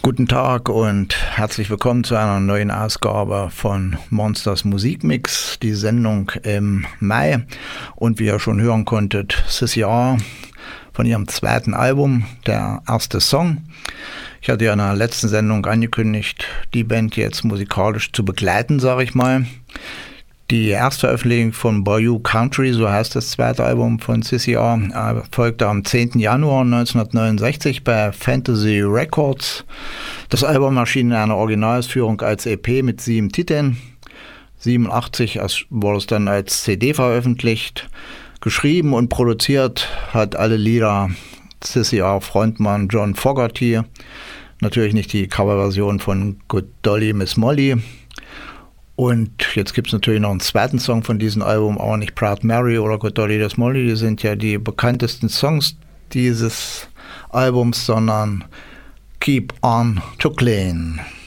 Guten Tag und herzlich willkommen zu einer neuen Ausgabe von Monsters Musikmix, die Sendung im Mai. Und wie ihr schon hören konntet, CCR von ihrem zweiten Album, der erste Song. Ich hatte ja in der letzten Sendung angekündigt, die Band jetzt musikalisch zu begleiten, sage ich mal. Die Erstveröffentlichung von Bayou Country, so heißt das zweite Album von CCR, erfolgte am 10. Januar 1969 bei Fantasy Records. Das Album erschien in einer Originalausführung als EP mit 7 Titeln. 1987 wurde es dann als CD veröffentlicht. Geschrieben und produziert hat alle Lieder CCR-Frontmann John Fogerty. Natürlich nicht die Coverversion von Good Dolly Miss Molly. Und jetzt gibt es natürlich noch einen zweiten Song von diesem Album, auch nicht Proud Mary oder Good Dolly Miss Molly, die sind ja die bekanntesten Songs dieses Albums, sondern Keep On to Clean.